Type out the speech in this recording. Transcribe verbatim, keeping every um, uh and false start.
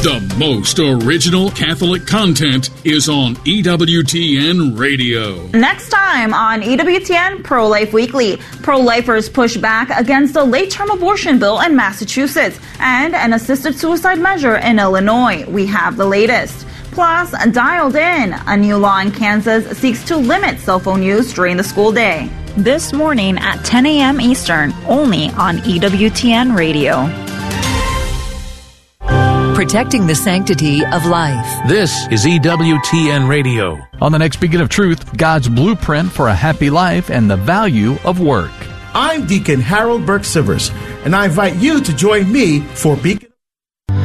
The most original Catholic content is on E W T N Radio. Next time on E W T N Pro-Life Weekly, pro-lifers push back against a late-term abortion bill in Massachusetts and an assisted suicide measure in Illinois. We have the latest. Plus, dialed in, a new law in Kansas seeks to limit cell phone use during the school day. This morning at ten a.m. Eastern, only on E W T N Radio. Protecting the sanctity of life. This is E W T N Radio. On the next Beacon of Truth, God's blueprint for a happy life and the value of work. I'm Deacon Harold Burke Sivers, and I invite you to join me for Beacon.